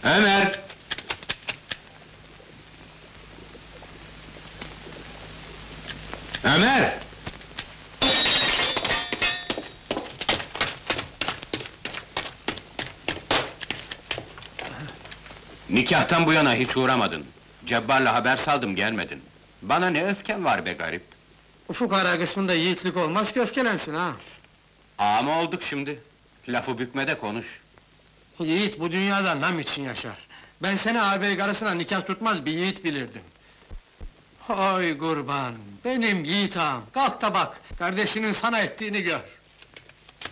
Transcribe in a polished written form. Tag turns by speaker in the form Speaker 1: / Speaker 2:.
Speaker 1: Ömer! Ömer! Nikahtan bu yana hiç uğramadın. Cebbar'la haber saldım, gelmedin. Bana ne öfken var be garip?
Speaker 2: Fukara kısmında yiğitlik olmaz ki öfkelensin ha!
Speaker 1: Ağa mı olduk şimdi? Lafı bükme de konuş.
Speaker 2: Yiğit bu dünyada nam için yaşar. Ben seni ağabey karısına nikah tutmaz bir yiğit bilirdim. Oy kurban, benim yiğit ağam, kalk da bak, kardeşinin sana ettiğini gör.